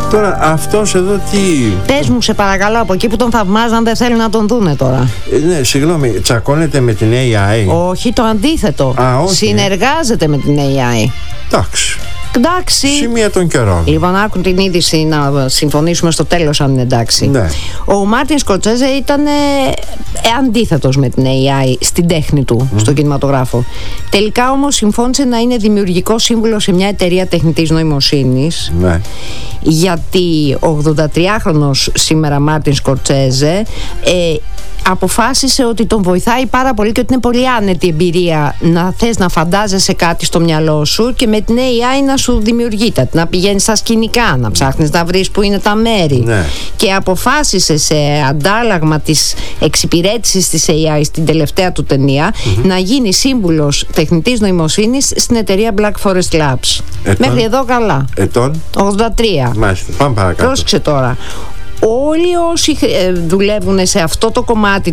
Τώρα αυτός εδώ τι... Πες μου σε παρακαλώ, από εκεί που τον θαυμάζαν δεν θέλουν να τον δούνε τώρα. Ναι, συγγνώμη, τσακώνεται με την AI? Όχι, το αντίθετο. Όχι. Συνεργάζεται με την AI. Εντάξει. Εντάξει. Σημεία των καιρών. Λοιπόν, άκουν την είδηση να συμφωνήσουμε στο τέλος αν είναι εντάξει. Ναι. Ο Μάρτιν Σκορσέζε ήταν αντίθετος με την AI στην τέχνη του, στον κινηματογράφο. Τελικά όμως συμφώνησε να είναι δημιουργικό σύμβουλο σε μια εταιρεία τεχνητής νοημοσύνης. Ναι. Γιατί ο 83χρονος σήμερα Μάρτιν Σκορσέζε αποφάσισε ότι τον βοηθάει πάρα πολύ και ότι είναι πολύ άνετη εμπειρία να θες να φαντάζεσαι κάτι στο μυαλό σου και με την AI να σου δημιουργείται, να πηγαίνεις στα σκηνικά, να ψάχνεις να βρεις που είναι τα μέρη. Ναι. Και αποφάσισε σε αντάλλαγμα της εξυπηρέτησης της AI στην τελευταία του ταινία να γίνει σύμβουλος τεχνητής νοημοσύνης στην εταιρεία Black Forest Labs. Μέχρι εδώ καλά. Ετών. 83. Μάλιστα, πάμε παρακάτω. Πρόσεξε τώρα. Όλοι όσοι δουλεύουν σε αυτό το κομμάτι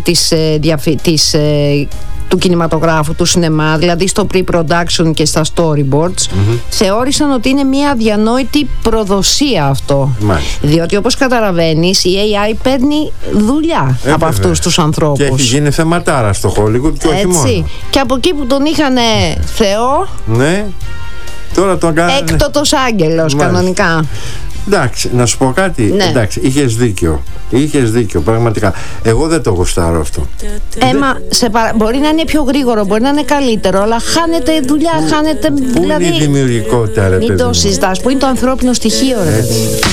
του κινηματογράφου, του σινεμά, δηλαδή στο pre-production και στα storyboards, θεώρησαν ότι είναι μια αδιανόητη προδοσία αυτό. Διότι όπως καταλαβαίνεις η AI παίρνει δουλειά από αυτούς τους ανθρώπους. Και έχει γίνει θεματάρα στο Hollywood και όχι μόνο. Και από εκεί που τον είχανε Θεό, ναι, τώρα τον κάνανε έκτοτος άγγελος κανονικά. Εντάξει, να σου πω κάτι. Ναι. Εντάξει, είχες δίκιο, πραγματικά. Εγώ δεν το γουστάρω αυτό. Μπορεί να είναι πιο γρήγορο, μπορεί να είναι καλύτερο, αλλά χάνεται δουλειά, χάνεται. Πού είναι η δημιουργικότητα, ρε παιδί μου? Μην το συζητάς, πού είναι το ανθρώπινο στοιχείο, ρε παιδί μου.